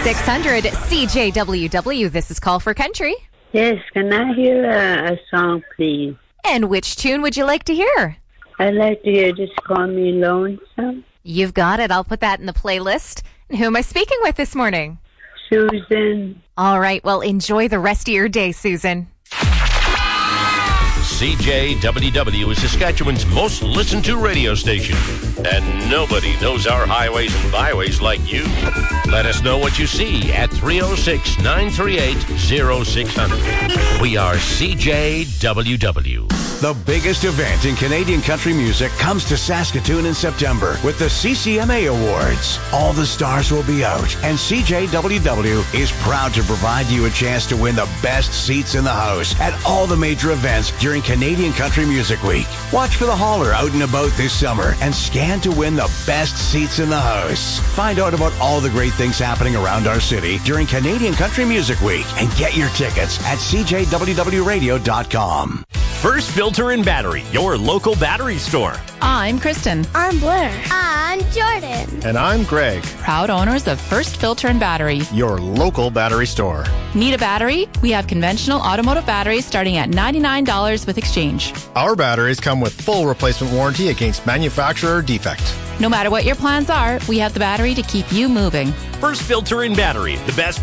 600 CJWW. This is Call for Country. Yes, can I hear a song, please? And which tune would you like to hear? I'd like to hear Just Call Me Lonesome. You've got it. I'll put that in the playlist. And who am I speaking with this morning? Susan. All right. Well, enjoy the rest of your day, Susan. CJWW is Saskatchewan's most listened to radio station. And nobody knows our highways and byways like you. Let us know what you see at 306-938-0600. We are CJWW. The biggest event in Canadian country music comes to Saskatoon in September with the CCMA Awards. All the stars will be out, and CJWW is proud to provide you a chance to win the best seats in the house at all the major events during Canadian Country Music Week. Watch for the hauler out and about this summer and scan to win the best seats in the house. Find out about all the great things happening around our city during Canadian Country Music Week and get your tickets at cjwwradio.com. First Filter and Battery, your local battery store. I'm Kristen. I'm Blair. I'm Jordan. And I'm Greg. Proud owners of First Filter and Battery, your local battery store. Need a battery? We have conventional automotive batteries starting at $99 with exchange. Our batteries come with full replacement warranty against manufacturer defect. No matter what your plans are, we have the battery to keep you moving. First Filter and Battery, the best